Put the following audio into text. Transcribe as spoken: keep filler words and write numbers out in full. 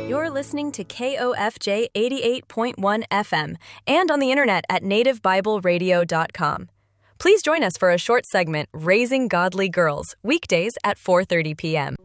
You're listening to K O F J eighty-eight point one F M and on the internet at native bible radio dot com. Please join us for a short segment, Raising Godly Girls, weekdays at four thirty p.m.